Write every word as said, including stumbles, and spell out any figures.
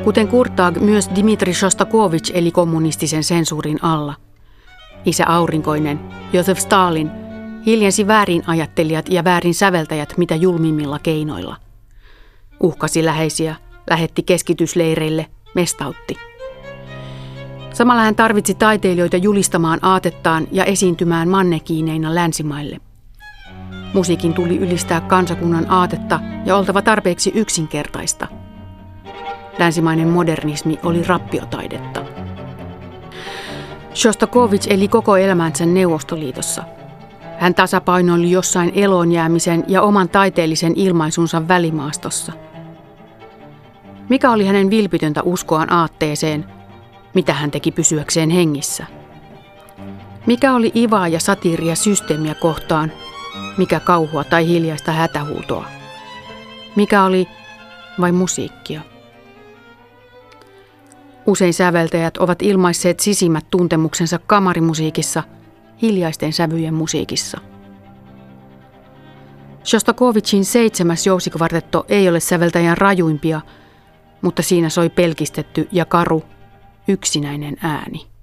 Kuten Kurtag, myös Dmitri Šostakovitš eli kommunistisen sensuurin alla. Isä aurinkoinen, Josef Stalin, hiljensi väärin ajattelijat ja väärin säveltäjät mitä julmimmilla keinoilla. Uhkasi läheisiä, lähetti keskitysleireille, mestautti. Samalla hän tarvitsi taiteilijoita julistamaan aatettaan ja esiintymään mannekiineina länsimaille. Musiikin tuli ylistää kansakunnan aatetta ja oltava tarpeeksi yksinkertaista. Länsimainen modernismi oli rappiotaidetta. Šostakovitš eli koko elämänsä Neuvostoliitossa. Hän tasapainoili jossain eloonjäämisen ja oman taiteellisen ilmaisunsa välimaastossa. Mikä oli hänen vilpitöntä uskoaan aatteeseen? Mitä hän teki pysyäkseen hengissä? Mikä oli ivaa ja satiiria systeemiä kohtaan? Mikä kauhua tai hiljaista hätähuutoa? Mikä oli vain musiikkia? Usein säveltäjät ovat ilmaisseet sisimmät tuntemuksensa kamarimusiikissa, hiljaisten sävyjen musiikissa. Šostakovitšin seitsemäs jousikvartetto ei ole säveltäjän rajuimpia, mutta siinä soi pelkistetty ja karu, yksinäinen ääni.